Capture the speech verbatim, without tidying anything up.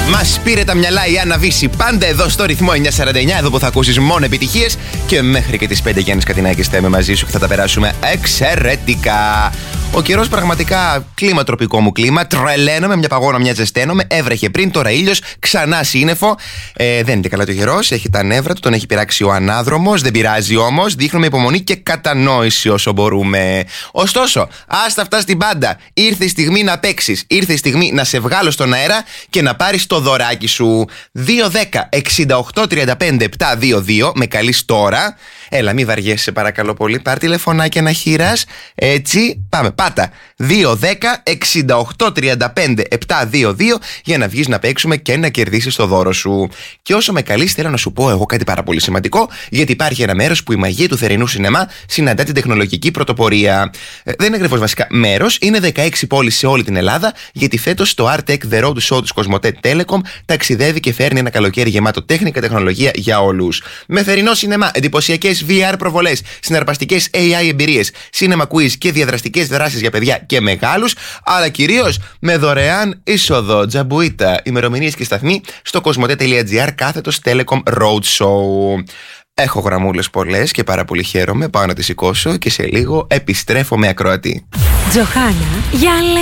Μας πήρε τα μυαλά η Άννα Βύση. Πάντα εδώ στο ρυθμό εννιακόσια σαράντα εννιά, εδώ που θα ακούσεις μόνο επιτυχίες. Και μέχρι και τις πέντε Γιάννης Κατινάκης θα είμαι μαζί σου και θα τα περάσουμε εξαιρετικά. Ο καιρός πραγματικά κλίμα, τροπικό μου κλίμα. Τρελαίνομαι, μια παγώνα, μια ζεσταίνομαι. Έβρεχε πριν, τώρα ήλιος, ξανά σύννεφο. Ε, δεν είναι και καλά το καιρός. Έχει τα νεύρα του, τον έχει πειράξει ο ανάδρομος. Δεν πειράζει όμως. Δείχνουμε υπομονή και κατανόηση όσο μπορούμε. Ωστόσο, άστα αυτά στην πάντα. Ήρθε η στιγμή να παίξεις. Ήρθε η στιγμή να σε βγάλω στον αέρα και να πάρεις το δωράκι σου. δύο δέκα εξήντα οκτώ τριάντα πέντε επτακόσια είκοσι δύο. Με καλείς τώρα. Έλα, μη βαριέσαι παρακαλώ πολύ. Πάρ' τηλεφωνάκι ένα χείρας. Έτσι, πάμε, πάτα. δύο δέκα εξήντα οκτώ τριάντα πέντε επτακόσια είκοσι δύο για να βγεις να παίξουμε και να κερδίσεις το δώρο σου. Και όσο με καλείς, θέλω να σου πω εγώ κάτι πάρα πολύ σημαντικό, γιατί υπάρχει ένα μέρος που η μαγεία του θερινού σινεμά συναντά την τεχνολογική πρωτοπορία. Ε, δεν είναι ακριβώς βασικά μέρος, είναι δεκαέξι πόλεις σε όλη την Ελλάδα, γιατί φέτος το Art Tech The Road Show της Cosmote Telecom ταξιδεύει και φέρνει ένα καλοκαίρι γεμάτο τέχνη και τεχνολογία για όλους. Με θερινό σινεμά, εντυπωσιακές βι αρ προβολές, συναρπαστικές έι άι εμπειρίες, cinema quiz και διαδραστικές δράσεις για παιδιά και μεγάλους, αλλά κυρίως με δωρεάν είσοδο. Τζαμπουίτα. Ημερομηνίες και σταθμοί στο cosmote.gr κάθετος Telecom Roadshow. Έχω γραμμούλες πολλές και πάρα πολύ χαίρομαι. Πάω να τις σηκώσω και σε λίγο επιστρέφω με ακροατή. Τζοχάνα, για